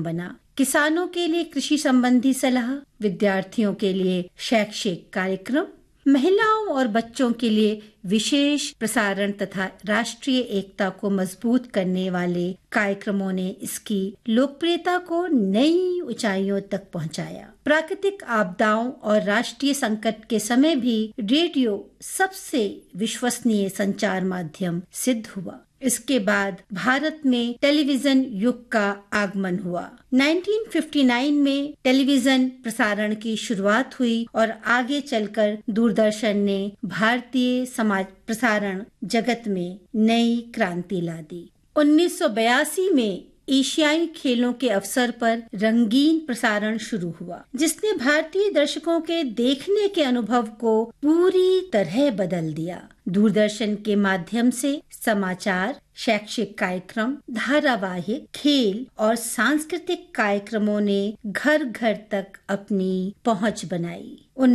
माध्यम बना। किसानों के लिए कृषि संबंधी सलाह, विद्यार्थियों के लिए शैक्षिक कार्यक्रम, महिलाओं और बच्चों के लिए विशेष प्रसारण तथा राष्ट्रीय एकता को मजबूत करने वाले कार्यक्रमों ने इसकी लोकप्रियता को नई ऊंचाइयों तक पहुंचाया। प्राकृतिक आपदाओं और राष्ट्रीय संकट के समय भी रेडियो सबसे विश्वसनीय संचार माध्यम सिद्ध हुआ। इसके बाद भारत में टेलीविजन युग का आगमन हुआ। 1959 में टेलीविजन प्रसारण की शुरुआत हुई और आगे चलकर दूरदर्शन ने भारतीय समाज प्रसारण जगत में नई क्रांति ला दी। 1982 में एशियाई खेलों के अवसर पर रंगीन प्रसारण शुरू हुआ, जिसने भारतीय दर्शकों के देखने के अनुभव को पूरी तरह बदल दिया। दूरदर्शन के माध्यम से समाचार, शैक्षिक कार्यक्रम, धारावाहिक, खेल और सांस्कृतिक कार्यक्रमों ने घर घर तक अपनी पहुंच बनाई।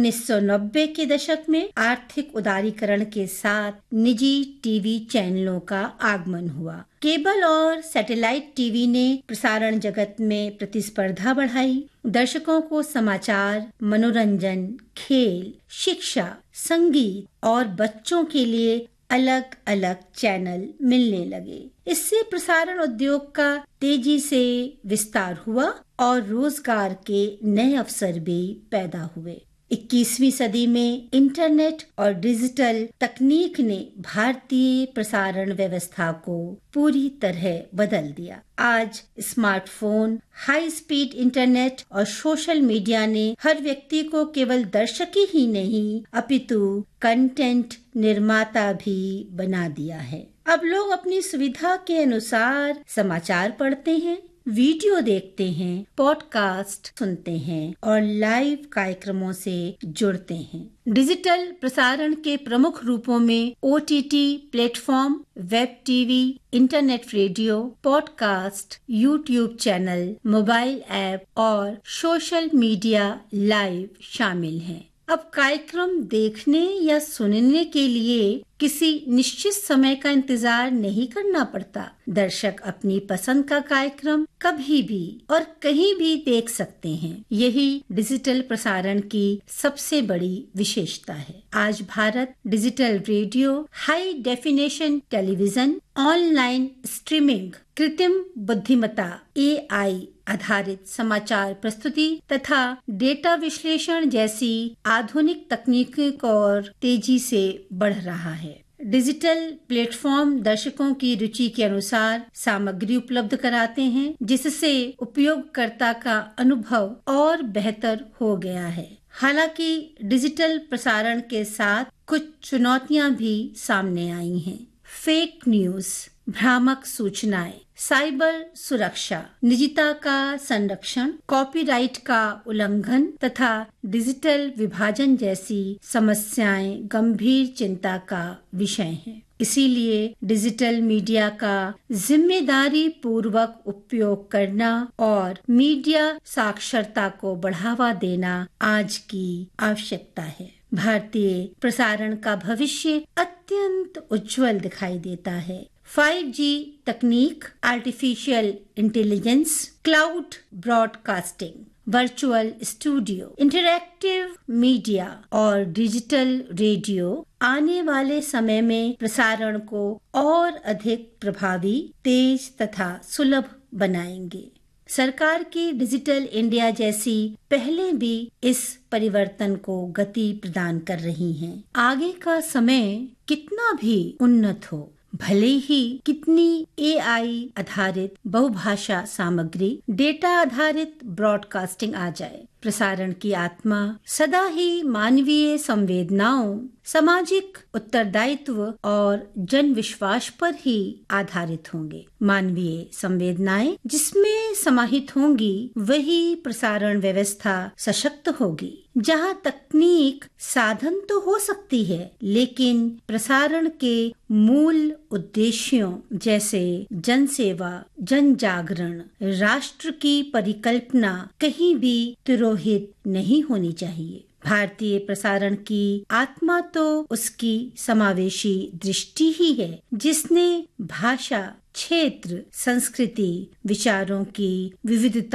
1990 के दशक में आर्थिक उदारीकरण के साथ निजी टीवी चैनलों का आगमन हुआ। केबल और सैटेलाइट टीवी ने प्रसारण जगत में प्रतिस्पर्धा बढ़ाई। दर्शकों को समाचार, मनोरंजन, खेल, शिक्षा, संगीत और बच्चों के लिए अलग अलग चैनल मिलने लगे। इससे प्रसारण उद्योग का तेजी से विस्तार हुआ और रोजगार के नए अवसर भी पैदा हुए। 21वीं सदी में इंटरनेट और डिजिटल तकनीक ने भारतीय प्रसारण व्यवस्था को पूरी तरह बदल दिया। आज स्मार्टफोन, हाई स्पीड इंटरनेट और सोशल मीडिया ने हर व्यक्ति को केवल दर्शक ही नहीं अपितु कंटेंट निर्माता भी बना दिया है। अब लोग अपनी सुविधा के अनुसार समाचार पढ़ते हैं, वीडियो देखते हैं, पॉडकास्ट सुनते हैं और लाइव कार्यक्रमों से जुड़ते हैं। डिजिटल प्रसारण के प्रमुख रूपों में OTT platform, web TV, internet radio, podcast, YouTube channel, mobile app और सोशल मीडिया लाइव शामिल हैं। अब कार्यक्रम देखने या सुनने के लिए किसी निश्चित समय का इंतजार नहीं करना पड़ता। दर्शक अपनी पसंद का कार्यक्रम कभी भी और कहीं भी देख सकते हैं। यही डिजिटल प्रसारण की सबसे बड़ी विशेषता है। आज Bharat digital radio, high definition television, online streaming, कृत्रिम बुद्धिमत्ता AI आधारित समाचार प्रस्तुति तथा डेटा विश्लेषण जैसी आधुनिक तकनीकों की ओर तेजी से बढ़ रहा है। डिजिटल प्लेटफॉर्म दर्शकों की रुचि के अनुसार सामग्री उपलब्ध कराते हैं, जिससे उपयोगकर्ता का अनुभव और बेहतर हो गया है। हालांकि डिजिटल प्रसारण के साथ कुछ चुनौतियां भी सामने आई हैं। फेक न्यूज, भ्रामक सूचनाएं, साइबर सुरक्षा, निजता का संरक्षण, कॉपीराइट का उल्लंघन तथा डिजिटल विभाजन जैसी समस्याएं गंभीर चिंता का विषय हैं। इसीलिए डिजिटल मीडिया का जिम्मेदारी पूर्वक उपयोग करना और मीडिया साक्षरता को बढ़ावा देना आज की आवश्यकता है। भारतीय प्रसारण का भविष्य अत्यंत उज्जवल दिखाई देता है। 5G तकनीक, artificial intelligence, cloud broadcasting, virtual studio, interactive media और डिजिटल रेडियो आने वाले समय में प्रसारण को और अधिक प्रभावी, तेज तथा सुलभ बनाएंगे। सरकार की डिजिटल इंडिया जैसी पहलें भी इस परिवर्तन को गति प्रदान कर रही हैं। आगे का समय कितना भी उन्नत हो, भले ही कितनी AI आधारित बहुभाषा सामग्री, डेटा आधारित ब्रॉडकास्टिंग आ जाए, प्रसारण की आत्मा सदा ही मानवीय संवेदनाओं, सामाजिक उत्तरदायित्व और जन विश्वास पर ही आधारित होंगे। मानवीय संवेदनाएं जिसमें समाहित होंगी, वही प्रसारण व्यवस्था सशक्त होगी। जहां तकनीक साधन तो हो सकती है, लेकिन प्रसारण के मूल उद्देश्यों जैसे जनसेवा, जन जागरण, राष्ट्र की परिकल्पना कहीं भी तिरोहित नहीं होनी चाहिए। भारतीय प्रसारण की आत्मा तो उसकी समावेशी दृष्टि ही है, जिसने भाषा, क्षेत्र, संस्कृति, विचारों की विविधता